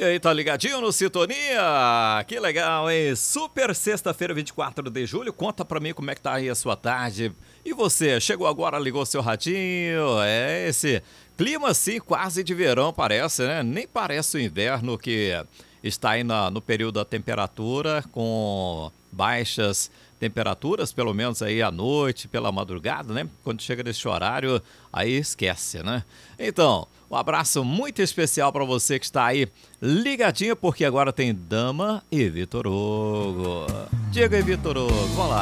E aí, tá ligadinho no Sintonia? Que legal, hein? Super sexta-feira, 24 de julho. Conta pra mim como é que tá aí a sua tarde. E você, chegou agora, ligou seu radinho? É esse clima assim, quase de verão parece, né? Nem parece o inverno que está aí no período da temperatura, com baixas temperaturas, pelo menos aí à noite, pela madrugada, né? Quando chega nesse horário, aí esquece, né? Então, um abraço muito especial para você que está aí ligadinho, porque agora tem Dama e Vitor Hugo. Diga aí, Vitor Hugo, vamos lá.